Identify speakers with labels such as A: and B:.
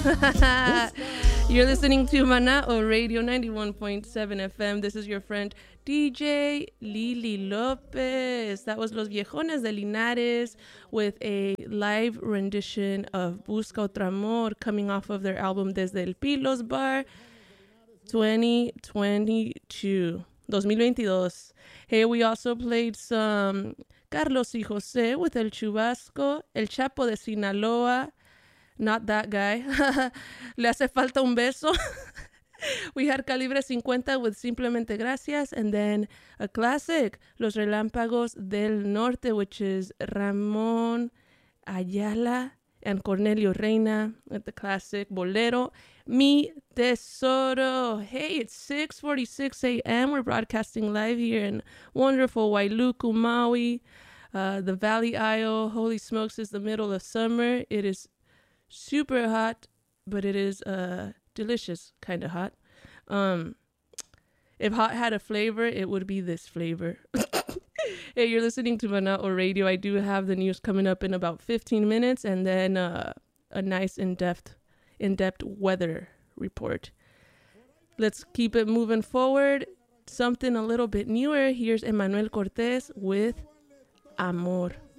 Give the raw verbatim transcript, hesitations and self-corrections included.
A: You're listening to Manao Radio ninety-one point seven F M. This is your friend D J Lili Lopez. That was Los Viejones de Linares with a live rendition of Busca Otro Amor coming off of their album Desde el Pilos Bar twenty twenty-two. twenty twenty-two. Hey, we also played some Carlos y José with El Chubasco, El Chapo de Sinaloa, not that guy, Le Hace Falta Un Beso. We had Calibre cincuenta with Simplemente Gracias, and then a classic, Los Relámpagos del Norte, which is Ramón Ayala and Cornelio Reina with the classic Bolero, Mi Tesoro. Hey, it's six forty-six a.m. We're broadcasting live here in wonderful Wailuku, Maui. Uh, the Valley Isle, holy smokes, is the middle of summer. It is super hot, but it is uh, delicious kind of hot. Um, if hot had a flavor, it would be this flavor. Hey, you're listening to Manao Radio. I do have the news coming up in about fifteen minutes, and then uh, a nice in-depth, in-depth weather report. Let's keep it moving forward. Something a little bit newer. Here's Emmanuel Cortés with Amor.